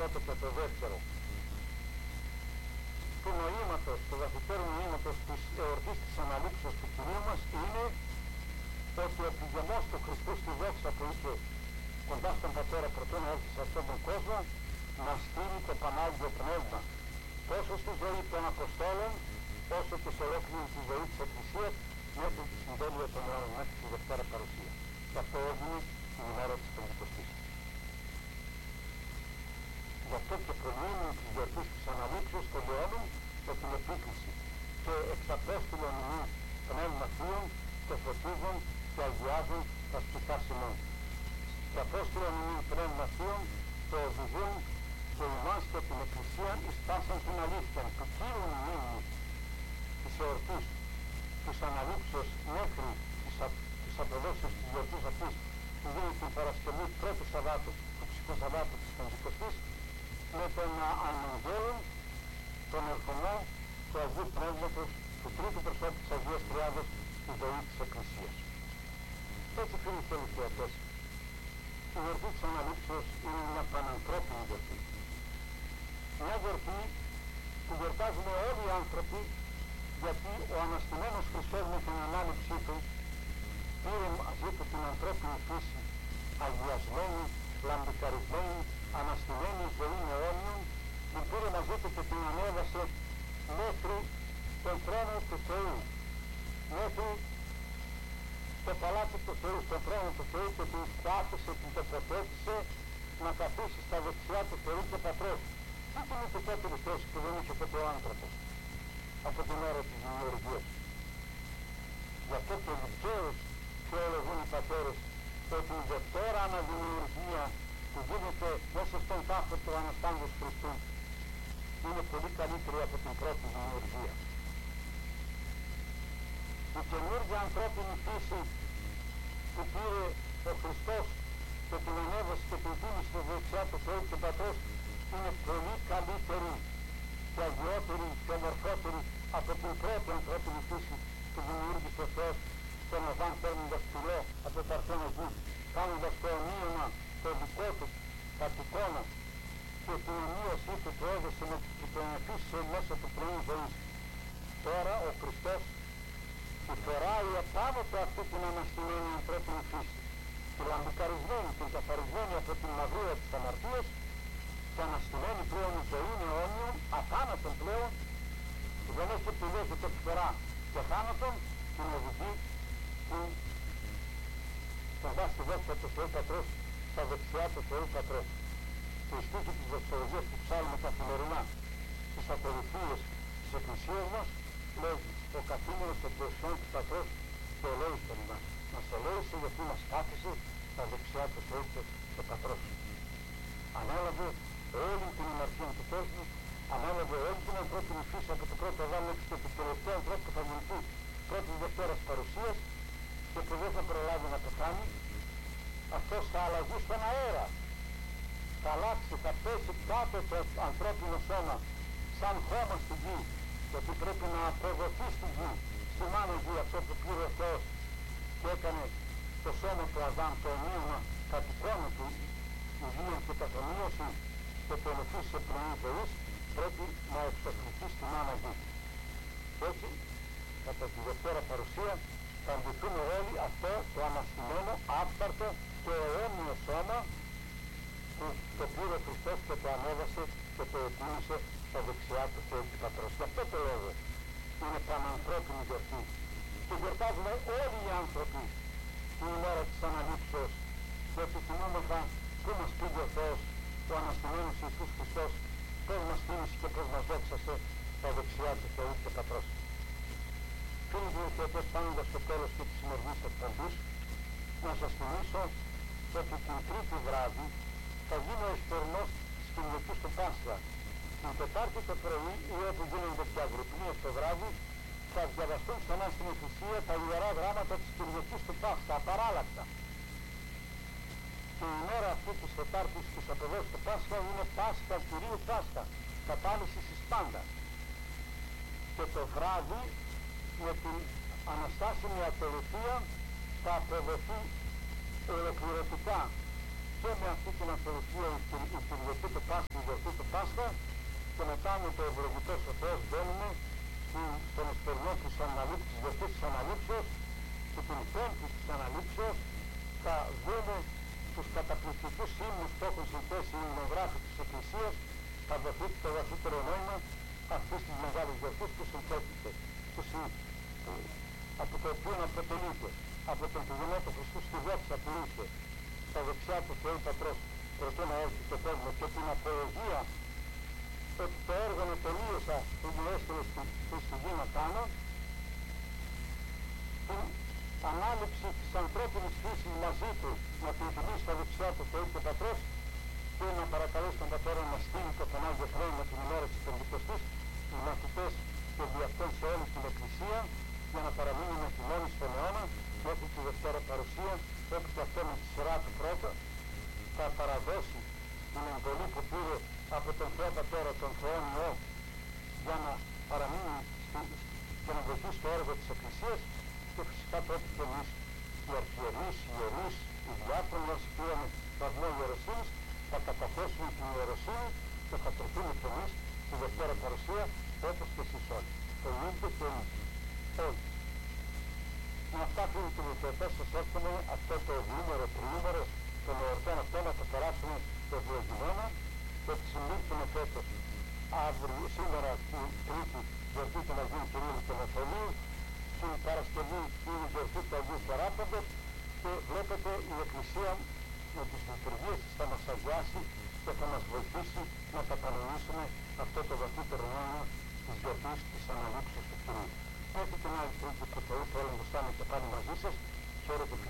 πρώτο και το δεύτερο του νοήματος, του βαθύτερου νοήματος της εορτής της Αναλήψεως του Κυρίου μας είναι ότι ο πηγεμός του Χριστού στη δόξα που είχε κοντά στον Πατέρα προτού να έρθει σε αυτόν τον κόσμο να στείλει το Πανάγιο Πνεύμα τόσο στη ζωή των Αποστόλων όσο και σε ολόκληρη τη ζωή της Εκκλησίας μέχρι τη συντέλεια των αιώνων, μέχρι τη Δευτέρα Παρουσία. Και αυτό έγινε την ημέρα της Πεντηκοστής. Γι' αυτό και προλύνουν της γιορτής της Αναλήψεως τελειώνουν με την επίκληση και εξ Απόστηλων ημί Πνεύμα Θείων και φωτίζουν και αγιάζουν τα σπιτάς ημών. Και Απόστηλων ημί Πνεύμα Θείων το οδηγούν και ημάς και την Εκκλησία εις πάσαν την αλήθεια του κύριου μνήμη της εορτής της Αναλήψεως μέχρι της αποδόσεως της γιορτής αυτής που γίνει την Παρασκευή πρώτου Σαββάτου, του ψυχού Σαββάτου της Πεντηκοστής, με τον αναγγέλων, τον ερχομό του Αγίου Πνεύματος, του τρίτου προσώπου της Αγίας Τριάδος, στη ζωή της Εκκλησίας. Έτσι, φίλοι και θεατές, η γιορτή της Αναλήψεως είναι μια πανανθρώπινη γιορτή. Μια γιορτή που γιορτάζουμε όλοι οι άνθρωποι, γιατί ο αναστημένος Χριστός με την ανάληψή του πήρε μαζί του την ανθρώπινη φύση, αγιασμένη, λαμπικαρισμένη, αναστημένη ζωή αιώνιων, που πήρε μαζί του και την ανέβασε μέχρι τον θρόνο του Θεού, μέχρι το παλάτι του Θεού, στον θρόνο του Θεού, και την κάθισε, την τοποθέτησε να καθίσει στα δεξιά του Θεού και Πατρός. Τι είναι η δικότερη θέση που δεν είχε ποτέ ο άνθρωπος από την ώρα της δημιουργίας. Γι' αυτό και δικαίως και ολογούν οι πατέρες ότι η δευτέρα αναδημιουργία που γίνεται μέσα στον τάφο του Αναστάντος Χριστού είναι πολύ καλύτερη από την πρώτη δημιουργία. Η καινούργια ανθρώπινη φύση που πήρε ο Χριστός και την ανέβασε και την δίνει στη δεξιά του Θεού και Πατρός είναι πολύ καλύτερη και αγιότερη και ομορφότερη από την πρώτη ανθρώπινη φύση που δημιούργησε ο Θεός τον Αδάμ, παίρνοντας πυλό από το παρθένο γη, κάνοντας το ομοίωμα το δικό του κατ' εικόνα και την ομοίωσή του το έδωσε και τον αφήσε μέσα του πρωί ζωής. Τώρα ο Χριστός που φοράει επάνω του αυτή την αναστημένη ανθρώπινη φύση, τη λαμπικαρισμένη, την καθαρισμένη από την μαυρία της αμαρτίας και αναστημένη πλέον η ζωή αιώνιων, αθάνατον πλέον, που δεν έχει επιλέγει τέτοια φορά και θάνατον, την οδηγεί κοντά στη δόξα του Θεού Πατρός, στα δεξιά του Θεού Πατρός. Και η στίχη της δοξολογίας που ψάλουμε καθημερινά στις ακολουθίες της Εκκλησίας μας λέγει ο καθήμενος των πλαισιών του Πατρός και ελέησε μας. Μας ελέησε γιατί μας κάθισε στα δεξιά του Θεού και Πατρός. Ανέλαβε όλη την αμαρτία του κόσμου, ανέλαβε όλη την ανθρώπινη φύση από το πρώτο Αδάμ μέχρι και το τελευταίο ανθρώπου που θα γεννηθεί πρώτης Δευτέρας Παρουσίας και που δεν θα προλάβει να πεθάνει. Αυτός θα αλλαγεί στον αέρα, θα αλλάξει, θα πέσει κάτω το ανθρώπινο σώμα σαν χώμα στη γη, γιατί πρέπει να αποδοθεί στη γη, στη μάνα γη, αυτό που πήρε ο Θεός και έκανε το σώμα του Αδάμ, το ομοίωμα κατ' εικόνα του υγεία και καθομοίωση και το ενωθεί σε πρωί ζωής, πρέπει να εξοφληθεί στη μάνα γη. Έτσι, κατά τη Δευτέρα Παρουσία θα αντιθούμε όλοι αυτό το αναστημένο, άφθαρτο και αιώνιο σώμα που το πήρε ο Χριστός και το ανέβασε και το ετοίμησε στα δεξιά του Θεού και Πατρός. Γι' αυτό το λόγο είναι πανανθρώπινη γιορτή. Και γιορτάζουμε όλοι οι άνθρωποι την ημέρα της Αναλήψεως, γιατί θυμόμεθα πού μας πήγε ο Θεός, ο αναστημένος Ιησούς Χριστός, πώς μας θύμισε και πώς μας δόξασε στα δεξιά του Θεού και Πατρός. Φίλοι μου και εδώ, φτάνοντας στο τέλος και της σημερινής εκπομπής, να σας θυμίσω ότι την Τρίτη βράδυ θα γίνει ο εισπορνός της Κυριακής του Πάσχα. Την Τετάρτη το πρωί ή όπου γίνονται πια γρυπνίες το βράδυ, θα διαβαστούν ξανά στην Εκκλησία τα ιερά γράμματα της Κυριακής του Πάσχα, απαράλλακτα. Και η ημέρα αυτή της Τετάρτης της αποδόσης του Πάσχα είναι Πάσχα Κυρίου Πάσχα, κατάλυσης εις πάντα. Και το βράδυ με την Αναστάσιμη Ακολουθία θα αποδοθεί ολοκληρωτικά και με αυτή την ακολουθία η Κυριακή του Πάσχα, η γιορτή και μετά με το ευλογητός ο Θεός μπαίνουμε στον εσπερινό της γιορτής της Αναλήψεως και την πέμπτη της Αναλήψεως θα δούμε τους καταπληκτικούς ύμνους που έχουν συνθέσει οι υμνογράφοι της Εκκλησίας, θα δοθεί το βαθύτερο νόημα αυτής της μεγάλης γιορτής που συνθέτηκε, από το οποίο αποτελείται από τον πηγενό του Χριστού στη δόξα που είχε στα δεξιά του Θεού Πατρός προτού να έρθει το κόσμο, και την απολογία ότι το έργο τελείωσα που μου έστειλε στη γη να κάνω, την ανάληψη της ανθρώπινης φύσης μαζί του να την τιμήσει στα δεξιά του Θεού και Πατρός, και να παρακαλέσει τον Πατέρα να στείλει το Πανάγιο Πνεύμα την ημέρα της Πεντηκοστής, τους μαθητές και δι' αυτόν σε όλη την Εκκλησία, για να παραμείνει με τιμόνι στον αιώνα μέχρι τη Δευτέρα Παρουσία, όπου και αυτό με τη σειρά του πρώτα θα παραδώσει την εντολή που πήρε από τον Θεό Πατέρα, τον Θεό Υιό, για να παραμείνει και να βοηθήσει στο έργο της Εκκλησίας, και φυσικά τότε και εμείς οι αρχιερείς, οι ιερείς, οι διάκονοι μας που είχαμε βαθμό ιεροσύνης, θα καταθέσουμε την ιεροσύνη και θα τροφούμε και εμείς τη Δευτέρα Παρουσία, όπως και εσείς όλοι. Το ίδιο και εμείς. Όλοι. Με αυτά που είναι την ιδιωτέ σας εύχομαι αυτό το διήμερο, τριήμερο των εορτών αυτών να το περάσουμε ευλογημένα, και τη συμπλήξουμε φέτος αύριο, σήμερα την Τρίτη, γιορτή του Αγίου Κυρίου και Μεθοδίου, την Παρασκευή είναι η γιορτή του Αγίου Χαράποντος, και βλέπετε η Εκκλησία με τις λειτουργίες της θα μας αγιάσει και θα μας βοηθήσει να κατανοήσουμε αυτό το βαθύτερο νόημα της γιορτής της Αναλήψεως του Κυρίου. Μέχρι την άλλη Τρίτη που Θεού θέλω να στάνω και πάλι μαζί σας. Χαίρετε.